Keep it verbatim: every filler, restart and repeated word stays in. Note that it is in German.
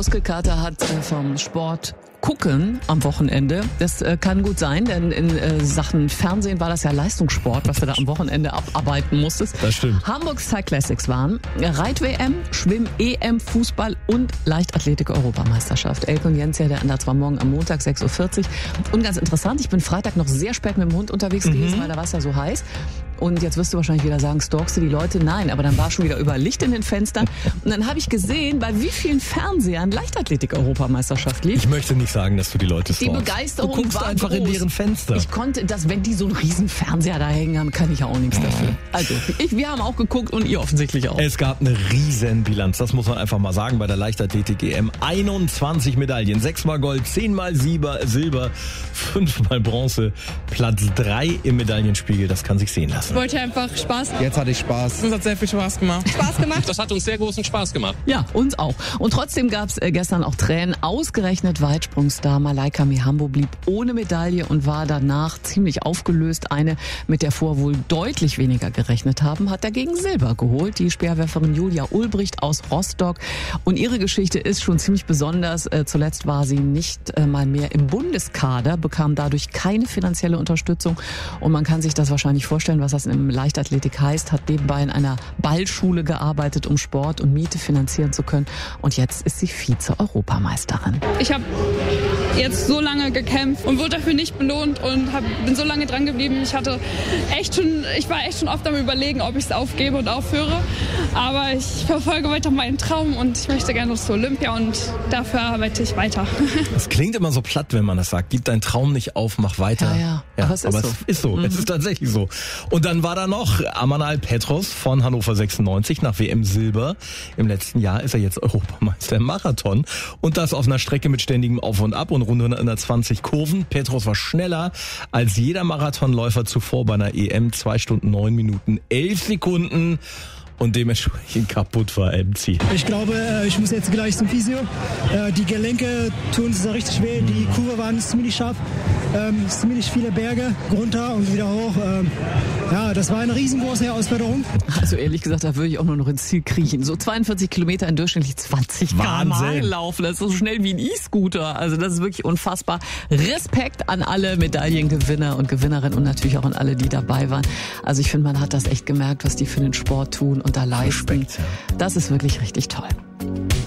Muskelkater hat äh, vom Sport gucken am Wochenende. Das äh, kann gut sein, denn in äh, Sachen Fernsehen war das ja Leistungssport, was du da am Wochenende abarbeiten musstest. Das stimmt. Hamburgs Cyclassics waren Reit-W M, Schwimm-E M, Fußball und Leichtathletik-Europameisterschaft. Elke und Jens, ja, der Anlass war morgen am Montag sechs Uhr vierzig. Und ganz interessant, ich bin Freitag noch sehr spät mit dem Hund unterwegs mhm. gewesen, weil da war es ja so heiß. Und jetzt wirst du wahrscheinlich wieder sagen, stalkst du die Leute? Nein, aber dann war schon wieder überall Licht in den Fenstern. Und dann habe ich gesehen, bei wie vielen Fernsehern Leichtathletik-Europameisterschaft lief. Ich möchte nicht sagen, dass du die Leute Die stalkst. Begeisterung Du guckst war einfach groß. in deren Fenster. Ich konnte das, wenn die so einen riesen Fernseher da hängen haben, kann ich ja auch nichts dafür. Also, ich, wir haben auch geguckt und ihr offensichtlich auch. Es gab eine riesen Bilanz, das muss man einfach mal sagen, bei der Leichtathletik-E M. einundzwanzig Medaillen, sechsmal Gold, zehnmal Silber, fünfmal Bronze, Platz drei im Medaillenspiegel, das kann sich sehen lassen. Ich wollte einfach Spaß. Jetzt hatte ich Spaß. Es hat sehr viel Spaß gemacht. Spaß gemacht? Das hat uns sehr großen Spaß gemacht. Ja, uns auch. Und trotzdem gab es gestern auch Tränen. Ausgerechnet Weitsprungstar Malaika Mihambo blieb ohne Medaille und war danach ziemlich aufgelöst. Eine, mit der vor wohl deutlich weniger gerechnet haben, hat dagegen Silber geholt. Die Speerwerferin Julia Ulbricht aus Rostock. Und ihre Geschichte ist schon ziemlich besonders. Zuletzt war sie nicht mal mehr im Bundeskader, bekam dadurch keine finanzielle Unterstützung. Und man kann sich das wahrscheinlich vorstellen, was das im Leichtathletik heißt, hat nebenbei in einer Ballschule gearbeitet, um Sport und Miete finanzieren zu können. Und jetzt ist sie Vize-Europameisterin. Ich habe jetzt so lange gekämpft und wurde dafür nicht belohnt und hab, bin so lange dran geblieben. Ich hatte echt schon, ich war echt schon oft am Überlegen, ob ich es aufgebe und aufhöre. Aber ich verfolge weiter meinen Traum und ich möchte gerne zur Olympia und dafür arbeite ich weiter. Das klingt immer so platt, wenn man das sagt. Gib deinen Traum nicht auf, mach weiter. Ja, ja. ja aber es ist aber so. Es ist so. Mhm. Es ist tatsächlich so. Und dann war da noch Amanal Petros von Hannover sechsundneunzig nach W M Silber. Im letzten Jahr ist er jetzt Europameister im Marathon. Und das auf einer Strecke mit ständigem Auf und Ab und rund hundertzwanzig Kurven. Petros war schneller als jeder Marathonläufer zuvor bei einer E M. zwei Stunden neun Minuten elf Sekunden. Und dementsprechend kaputt war im Ziel. Ich glaube, ich muss jetzt gleich zum Physio. Die Gelenke tun es richtig weh. Die Kurve waren ziemlich scharf. Ähm, ziemlich viele Berge runter und wieder hoch. Ähm, ja, das war eine riesengroße Herausforderung. Also ehrlich gesagt, da würde ich auch nur noch ins Ziel kriechen. So zweiundvierzig Kilometer in durchschnittlich zwanzig Kilometer pro Stunde laufen. Das ist so schnell wie ein E-Scooter. Also das ist wirklich unfassbar. Respekt an alle Medaillengewinner und Gewinnerinnen und natürlich auch an alle, die dabei waren. Also ich finde, man hat das echt gemerkt, was die für den Sport tun und da leisten. Respekt, ja. Das ist wirklich richtig toll.